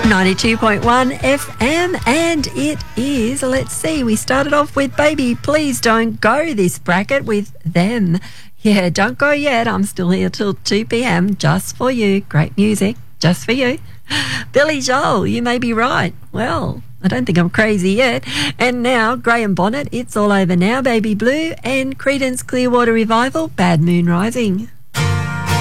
92.1 FM, and it is, let's see, we started off with Baby Please Don't Go, this bracket with Them. Yeah, don't go yet, I'm still here till 2 p.m, just for you. Great music, just for you. Billy Joel, You May Be Right. Well, I don't think I'm crazy yet. And now, Graham Bonnet, It's All Over Now, Baby Blue, and Creedence Clearwater Revival, Bad Moon Rising.